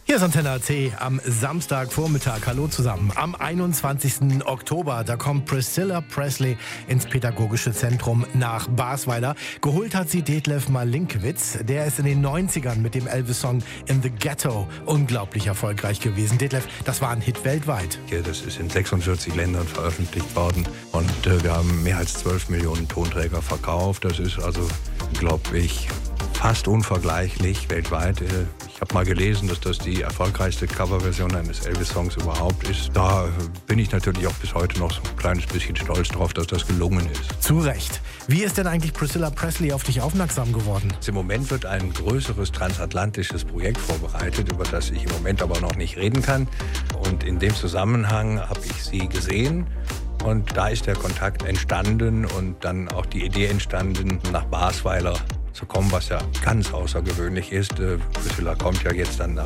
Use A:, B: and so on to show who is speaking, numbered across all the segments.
A: Hier ist Antenne AT am Samstagvormittag. Hallo zusammen. Am 21. Oktober, da kommt Priscilla Presley ins Pädagogische Zentrum nach Basweiler. Geholt hat sie Detlef Malinkiewicz. Der ist in den 90ern mit dem Elvis-Song In the Ghetto unglaublich erfolgreich gewesen. Detlef, das war ein Hit weltweit.
B: Ja, das ist in 46 Ländern veröffentlicht worden und wir haben mehr als 12 Millionen Tonträger verkauft. Das ist also, glaube ich, fast unvergleichlich weltweit. Ich habe mal gelesen, dass das die erfolgreichste Coverversion eines Elvis-Songs überhaupt ist. Da bin ich natürlich auch bis heute noch so ein kleines bisschen stolz drauf, dass das gelungen ist.
A: Zu Recht. Wie ist denn eigentlich Priscilla Presley auf dich aufmerksam geworden?
B: Im Moment wird ein größeres transatlantisches Projekt vorbereitet, über das ich im Moment aber noch nicht reden kann. Und in dem Zusammenhang habe ich sie gesehen. Und da ist der Kontakt entstanden und dann auch die Idee entstanden, nach Basweiler zu kommen, was ja ganz außergewöhnlich ist. Priscilla kommt ja jetzt dann am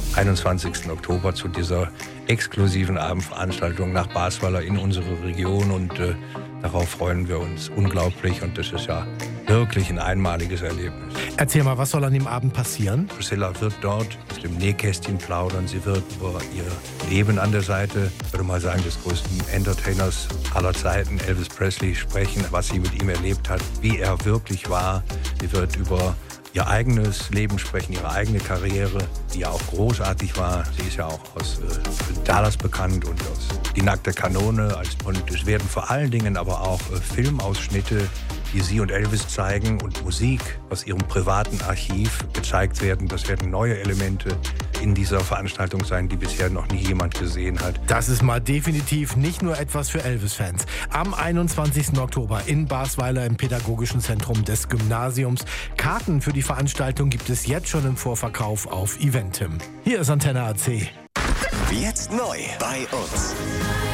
B: 21. Oktober zu dieser exklusiven Abendveranstaltung nach Basweiler in unsere Region und darauf freuen wir uns unglaublich und das ist ja wirklich ein einmaliges Erlebnis.
A: Erzähl mal, was soll an dem Abend passieren?
B: Priscilla wird dort aus dem Nähkästchen plaudern. Sie wird über ihr Leben an der Seite, ich würde mal sagen, des größten Entertainers aller Zeiten, Elvis Presley, sprechen, was sie mit ihm erlebt hat, wie er wirklich war. Sie wird über ihr eigenes Leben sprechen, ihre eigene Karriere, die ja auch großartig war. Sie ist ja auch aus Dallas bekannt und aus Die nackte Kanone. Und es werden vor allen Dingen aber auch Filmausschnitte, die sie und Elvis zeigen und Musik aus ihrem privaten Archiv gezeigt werden. Das werden neue Elemente in dieser Veranstaltung sein, die bisher noch nie jemand gesehen hat.
A: Das ist mal definitiv nicht nur etwas für Elvis-Fans. Am 21. Oktober in Basweiler im Pädagogischen Zentrum des Gymnasiums. Karten für die Veranstaltung gibt es jetzt schon im Vorverkauf auf Eventim. Hier ist Antenne AC.
C: Jetzt neu bei uns.